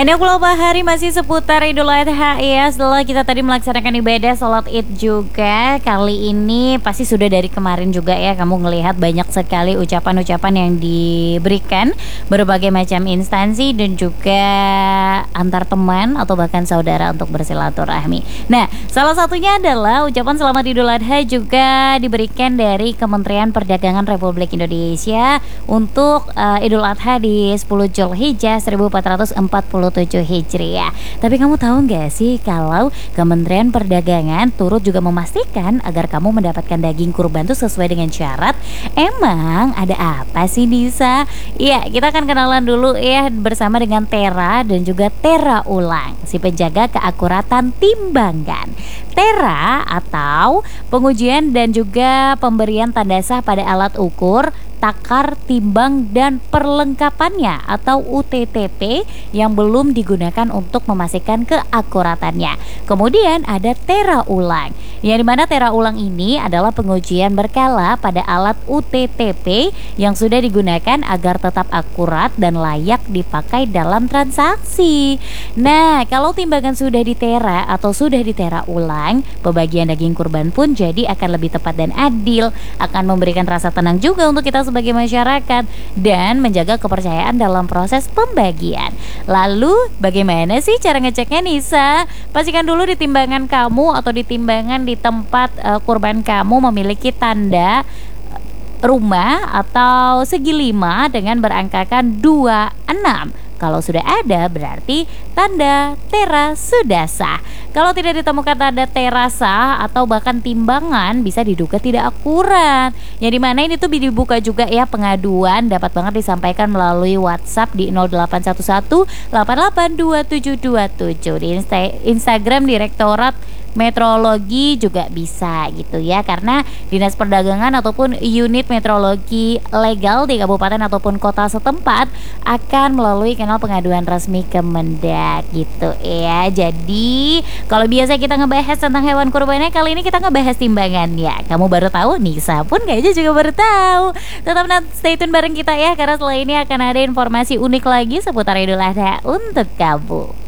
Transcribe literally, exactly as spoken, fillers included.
Ini puluh hari masih seputar Idul Adha ya. Setelah kita tadi melaksanakan ibadah sholat id juga, kali ini pasti sudah dari kemarin juga ya kamu ngelihat banyak sekali ucapan-ucapan yang diberikan berbagai macam instansi dan juga antar teman atau bahkan saudara untuk bersilaturahmi. Nah, salah satunya adalah ucapan selamat Idul Adha juga diberikan dari Kementerian Perdagangan Republik Indonesia untuk uh, Idul Adha di sepuluh Zulhijjah seribu empat ratus empat puluh tujuh Hijriah. Tapi kamu tahu nggak sih kalau Kementerian Perdagangan turut juga memastikan agar kamu mendapatkan daging kurban itu sesuai dengan syarat? Emang ada apa sih, Nisa? Iya, kita akan kenalan dulu ya bersama dengan Tera dan juga Tera Ulang, si penjaga keakuratan timbangan. Tera atau pengujian dan juga pemberian tanda sah pada alat ukur, takar, timbang, dan perlengkapannya atau U T T P yang belum digunakan untuk memastikan keakuratannya. Kemudian ada Tera Ulang, yang dimana Tera Ulang ini adalah pengujian berkala pada alat U T T P yang sudah digunakan agar tetap akurat dan layak dipakai dalam transaksi. Nah, kalau timbangan sudah ditera atau sudah ditera ulang, pembagian daging kurban pun jadi akan lebih tepat dan adil, akan memberikan rasa tenang juga untuk kita sebagai masyarakat dan menjaga kepercayaan dalam proses pembagian. Lalu bagaimana sih cara ngeceknya, Nisa? Pastikan dulu di timbangan kamu atau di timbangan di tempat uh, kurban kamu memiliki tanda rumah atau segi lima dengan berangkakan dua puluh enam. Kalau sudah ada berarti tanda tera sudah sah. Kalau tidak ditemukan tanda tera sah atau bahkan timbangan bisa diduga tidak akurat. Yang dimana ini tuh dibuka juga ya pengaduan, dapat banget disampaikan melalui WhatsApp di nol delapan satu satu delapan delapan dua tujuh dua tujuh, di Insta- Instagram Direktorat Metrologi juga bisa gitu ya, karena Dinas Perdagangan ataupun unit metrologi legal di kabupaten ataupun kota setempat akan melalui kanal pengaduan resmi Kemendak gitu ya. Jadi kalau biasa kita ngebahas tentang hewan kurbannya, kali ini kita ngebahas timbangannya. Kamu baru tahu, Nisa pun kayaknya juga baru tahu. Tetap stay tune bareng kita ya, karena setelah ini akan ada informasi unik lagi seputar Idul Adha untuk kamu.